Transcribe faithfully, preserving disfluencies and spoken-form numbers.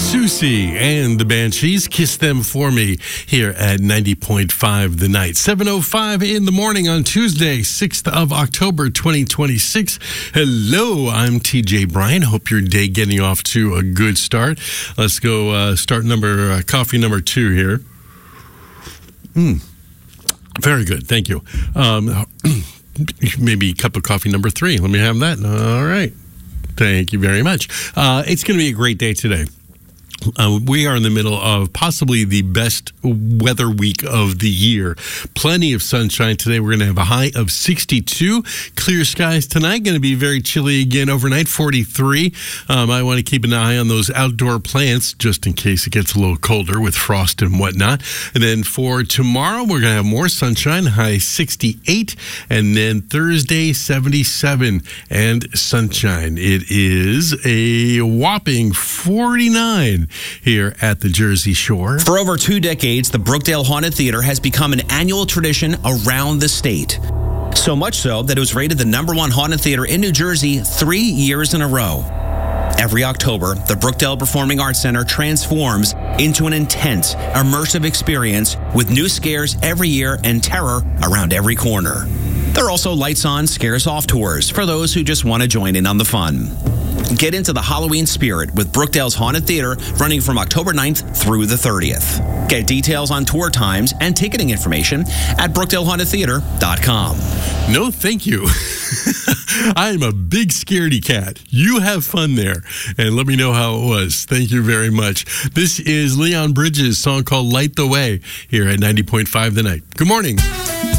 Susie and the Banshees, Kiss Them For Me, here at ninety point five The Night. seven oh five in the morning on Tuesday, sixth of October, twenty twenty-six. Hello, I'm T J Bryan. Hope your day getting off to a good start. Let's go uh, start number, uh, coffee number two here. Mm. Very good. Thank you. Um, maybe a cup of coffee number three. Let me have that. All right. Thank you very much. Uh, it's going to be a great day today. Uh, we are in the middle of possibly the best weather week of the year. Plenty of sunshine today. We're going to have a high of sixty-two. Clear skies tonight. Going to be very chilly again overnight, forty-three. Um, I want to keep an eye on those outdoor plants just in case it gets a little colder with frost and whatnot. And then for tomorrow, we're going to have more sunshine, high sixty-eight. And then Thursday, seventy-seven and sunshine. It is a whopping forty-nine. Here at the Jersey Shore. For over two decades, the Brookdale Haunted Theater has become an annual tradition around the state. So much so that it was rated the number one haunted theater in New Jersey three years in a row. Every October, the Brookdale Performing Arts Center transforms into an intense, immersive experience with new scares every year and terror around every corner. There are also lights on, scares off tours for those who just want to join in on the fun. Get into the Halloween spirit with Brookdale's Haunted Theater running from October ninth through the thirtieth. Get details on tour times and ticketing information at brookdale haunted theater dot com. No, thank you. I'm a big scaredy cat. You have fun there, and let me know how it was. Thank you very much. This is Leon Bridges' song called Light the Way here at ninety point five The Night. Good morning.